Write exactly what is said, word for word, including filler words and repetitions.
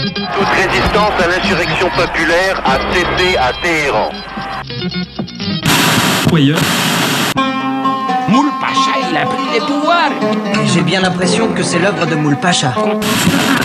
Toute résistance à l'insurrection populaire a cessé à Téhéran. Ou ailleurs. Moul Pacha, il a pris les pouvoirs. J'ai bien l'impression que c'est l'œuvre de Moul Pacha.